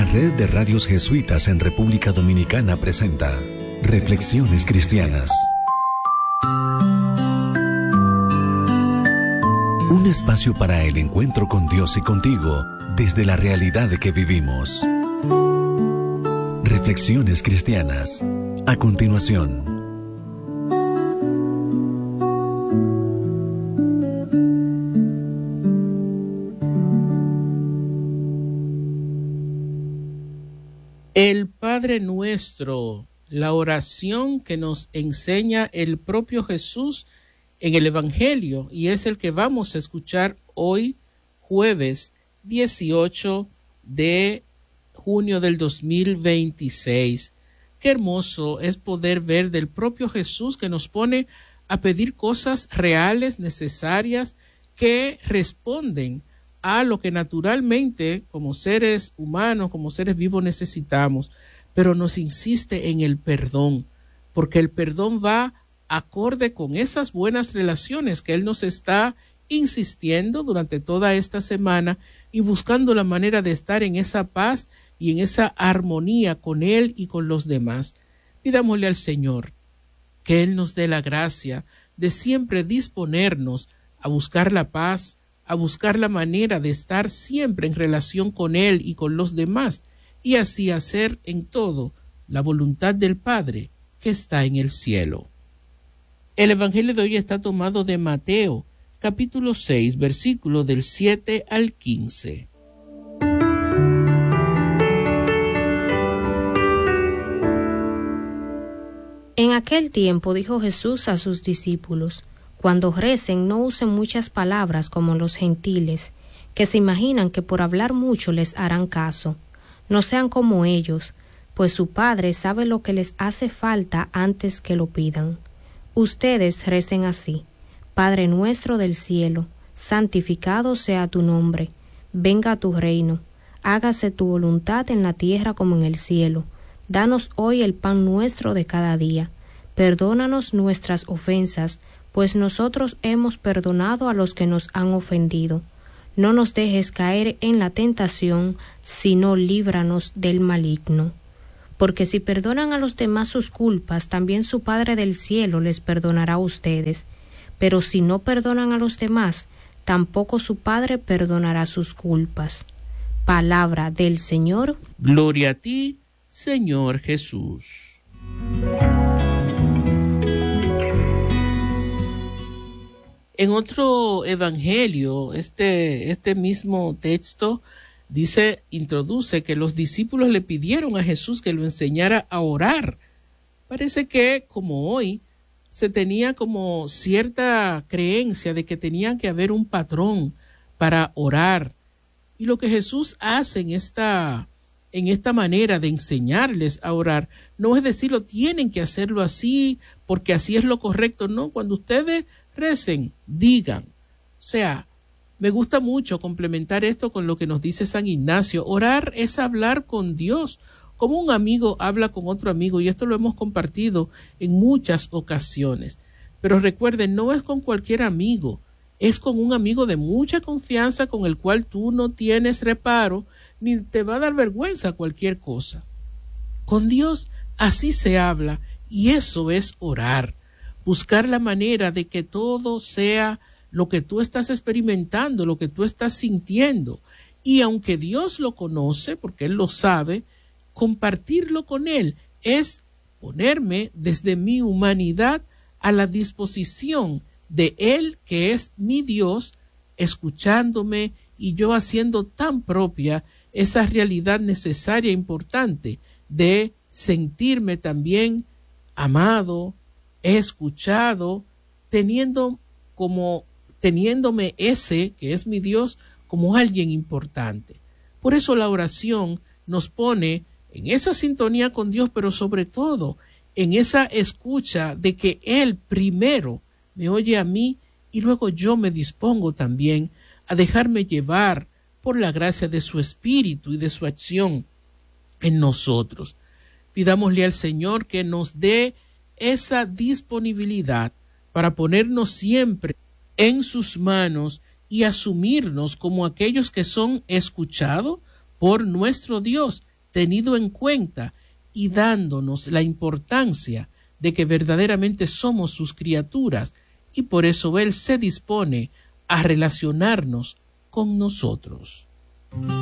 La Red de Radios Jesuitas en República Dominicana presenta Reflexiones Cristianas. Un espacio para el encuentro con Dios y contigo desde la realidad que vivimos. Reflexiones Cristianas. A continuación. El Padre Nuestro, la oración que nos enseña el propio Jesús en el Evangelio, y es el que vamos a escuchar hoy, jueves 18 de junio del 2026. Qué hermoso es poder ver del propio Jesús que nos pone a pedir cosas reales, necesarias, que responden a lo que naturalmente como seres humanos, como seres vivos necesitamos, pero nos insiste en el perdón, porque el perdón va acorde con esas buenas relaciones que Él nos está insistiendo durante toda esta semana y buscando la manera de estar en esa paz y en esa armonía con Él y con los demás. Pidámosle al Señor que Él nos dé la gracia de siempre disponernos a buscar la paz, a buscar la manera de estar siempre en relación con Él y con los demás, y así hacer en todo la voluntad del Padre que está en el cielo. El Evangelio de hoy está tomado de Mateo, capítulo 6, versículo del 7 al 15. En aquel tiempo dijo Jesús a sus discípulos: cuando recen, no usen muchas palabras como los gentiles, que se imaginan que por hablar mucho les harán caso. No sean como ellos, pues su Padre sabe lo que les hace falta antes que lo pidan. Ustedes recen así: Padre nuestro del cielo, santificado sea tu nombre. Venga tu reino. Hágase tu voluntad en la tierra como en el cielo. Danos hoy el pan nuestro de cada día. Perdónanos nuestras ofensas, pues nosotros hemos perdonado a los que nos han ofendido. No nos dejes caer en la tentación, sino líbranos del maligno. Porque si perdonan a los demás sus culpas, también su Padre del cielo les perdonará a ustedes. Pero si no perdonan a los demás, tampoco su Padre perdonará sus culpas. Palabra del Señor. Gloria a ti, Señor Jesús. En otro evangelio, este mismo texto introduce que los discípulos le pidieron a Jesús que lo enseñara a orar. Parece que, como hoy, se tenía como cierta creencia de que tenía que haber un patrón para orar. Y lo que Jesús hace en esta manera de enseñarles a orar, no es decirlo, tienen que hacerlo así, porque así es lo correcto. No, cuando ustedes recen, digan. O sea, me gusta mucho complementar esto con lo que nos dice San Ignacio. Orar es hablar con Dios, como un amigo habla con otro amigo, y esto lo hemos compartido en muchas ocasiones. Pero recuerden, no es con cualquier amigo, es con un amigo de mucha confianza con el cual tú no tienes reparo, ni te va a dar vergüenza cualquier cosa. Con Dios así se habla, y eso es orar. Buscar la manera de que todo sea lo que tú estás experimentando, lo que tú estás sintiendo. Y aunque Dios lo conoce, porque Él lo sabe, compartirlo con Él es ponerme desde mi humanidad a la disposición de Él, que es mi Dios, escuchándome y yo haciendo tan propia esa realidad necesaria e importante de sentirme también amado, escuchado, teniéndome ese que es mi Dios como alguien importante. Por eso la oración nos pone en esa sintonía con Dios, pero sobre todo en esa escucha de que Él primero me oye a mí y luego yo me dispongo también a dejarme llevar por la gracia de su Espíritu y de su acción en nosotros. Pidámosle al Señor que nos dé esa disponibilidad para ponernos siempre en sus manos y asumirnos como aquellos que son escuchados por nuestro Dios tenido en cuenta y dándonos la importancia de que verdaderamente somos sus criaturas, y por eso Él se dispone a relacionarnos con nosotros.